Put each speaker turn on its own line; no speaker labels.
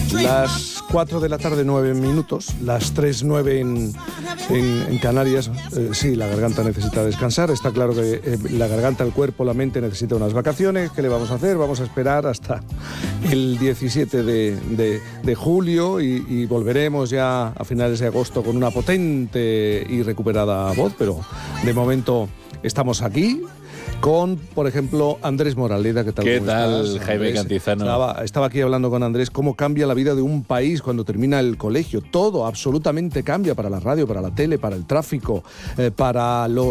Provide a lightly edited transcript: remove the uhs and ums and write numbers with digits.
Las 4 de la tarde, 9 minutos, las 3:09 en Canarias. Sí, la garganta necesita descansar. Está claro que la garganta, el cuerpo, la mente necesita unas vacaciones. ¿Qué le vamos a hacer? Vamos a esperar hasta el 17 de julio y volveremos ya a finales de agosto con una potente y recuperada voz, pero de momento estamos aquí con, por ejemplo, Andrés Moraleda. ¿Qué tal?
¿Qué
¿Cómo
tal,
estás,
Jaime
Andrés?
Cantizano?
Estaba aquí hablando con Andrés cómo cambia la vida de un país cuando termina el colegio. Todo absolutamente cambia para la radio, para la tele, para el tráfico, para los